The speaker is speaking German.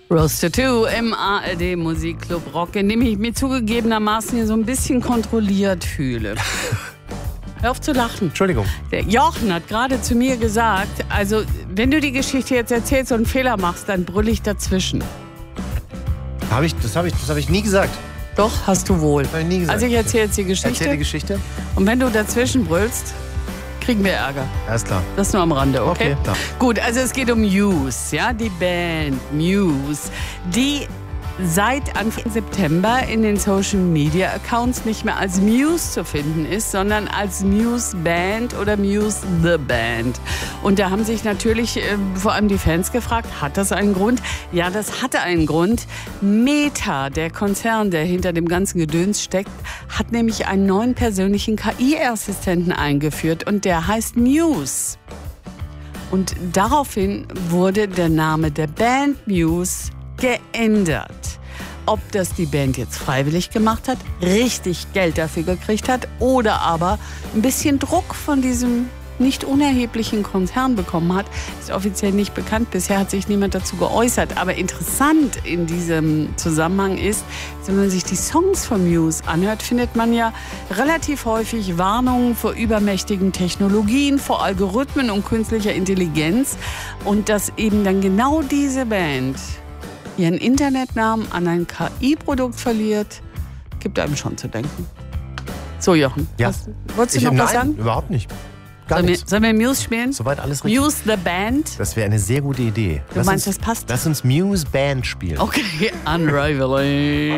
Rose Tattoo im ARD Musikclub Rock, in dem ich mich zugegebenermaßen hier so ein bisschen kontrolliert fühle. Hör auf zu lachen. Entschuldigung. Der Jochen hat gerade zu mir gesagt, also wenn du die Geschichte jetzt erzählst und einen Fehler machst, dann brüll ich dazwischen. Das hab ich nie gesagt. Doch, hast du wohl. Das hab ich nie gesagt. Also ich erzähle jetzt die Geschichte. Erzähl die Geschichte. Und wenn du dazwischen brüllst, kriegen wir Ärger. Alles klar. Das nur am Rande, okay? Okay, klar. Gut, also es geht um Muse, ja, die Band Muse, die seit Anfang September in den Social Media Accounts nicht mehr als Muse zu finden ist, sondern als Muse Band oder Muse The Band. Und da haben sich natürlich vor allem die Fans gefragt, hat das einen Grund? Ja, das hatte einen Grund. Meta, der Konzern, der hinter dem ganzen Gedöns steckt, hat nämlich einen neuen persönlichen KI-Assistenten eingeführt und der heißt Muse. Und daraufhin wurde der Name der Band Muse geändert. Ob das die Band jetzt freiwillig gemacht hat, richtig Geld dafür gekriegt hat oder aber ein bisschen Druck von diesem nicht unerheblichen Konzern bekommen hat, ist offiziell nicht bekannt. Bisher hat sich niemand dazu geäußert. Aber interessant in diesem Zusammenhang ist, wenn man sich die Songs von Muse anhört, findet man ja relativ häufig Warnungen vor übermächtigen Technologien, vor Algorithmen und künstlicher Intelligenz. Und dass eben dann genau diese Band ihren Internetnamen an ein KI-Produkt verliert, gibt einem schon zu denken. So, Jochen, Ja. wolltest du noch was sagen? Nein, überhaupt nicht. Gar nichts. Sollen wir Muse spielen? Soweit alles richtig. Muse the Band? Das wäre eine sehr gute Idee. Du meinst, das passt? Lass uns Muse Band spielen. Okay, Unraveling.